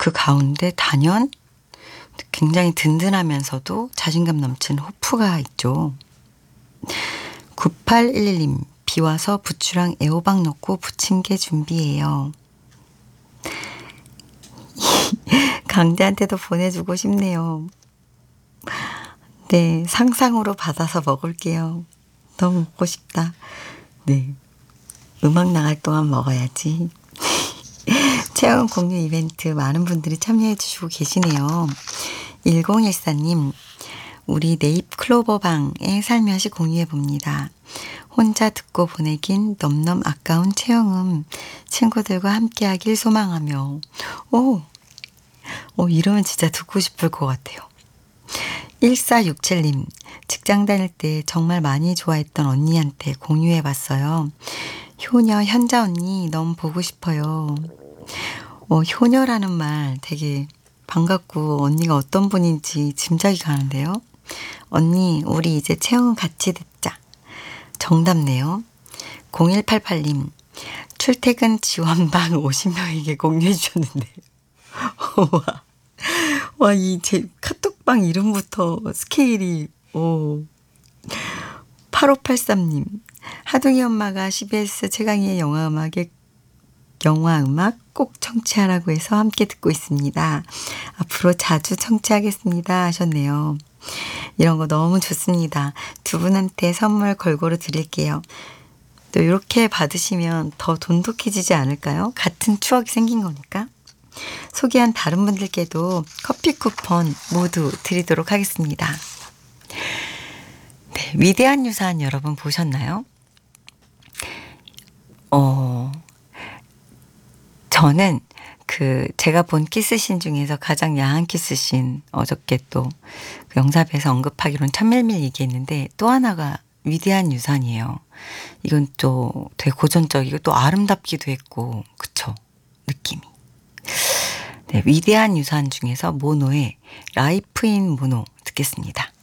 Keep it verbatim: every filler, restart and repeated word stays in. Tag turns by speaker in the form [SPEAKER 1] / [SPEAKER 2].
[SPEAKER 1] 그 가운데 단연 굉장히 든든하면서도 자신감 넘치는 호프가 있죠. 구팔일일 님, 비 와서 부추랑 애호박 넣고 부침개 준비해요. 강대한테도 보내주고 싶네요. 네, 상상으로 받아서 먹을게요. 너무 먹고 싶다. 네, 음악 나갈 동안 먹어야지. 체험 공유 이벤트 많은 분들이 참여해 주시고 계시네요. 일공일사 님, 우리 네잎 클로버방에 살며시 공유해 봅니다. 혼자 듣고 보내긴 넘넘 아까운 체험음 친구들과 함께하길 소망하며. 오, 오 이러면 진짜 듣고 싶을 것 같아요. 일사육칠 님, 직장 다닐 때 정말 많이 좋아했던 언니한테 공유해 봤어요. 효녀 현자 언니 너무 보고 싶어요. 어, 효녀라는 말 되게 반갑고 언니가 어떤 분인지 짐작이 가는데요. 언니, 우리 이제 체험 같이 듣자. 정답네요. 공일팔팔 님, 출퇴근 지원방 오십 명에게 공유해 주셨는데 와, 와, 이 제 카톡방 이름부터 스케일이, 오. 팔오팔삼 님, 하둥이 엄마가 씨비에스 최강희의 영화음악에 영화음악 꼭 청취하라고 해서 함께 듣고 있습니다. 앞으로 자주 청취하겠습니다 하셨네요. 이런 거 너무 좋습니다. 두 분한테 선물 골고루 드릴게요. 또 이렇게 받으시면 더 돈독해지지 않을까요? 같은 추억이 생긴 거니까. 소개한 다른 분들께도 커피 쿠폰 모두 드리도록 하겠습니다. 네, 위대한 유산 여러분 보셨나요? 어, 저는 그 제가 본 키스신 중에서 가장 야한 키스신, 어저께 또 그 영사에서 언급하기로는 천밀밀 얘기했는데 또 하나가 위대한 유산이에요. 이건 또 되게 고전적이고 또 아름답기도 했고, 그쵸? 느낌이. 네, 위대한 유산 중에서 모노의 라이프 인 모노 듣겠습니다.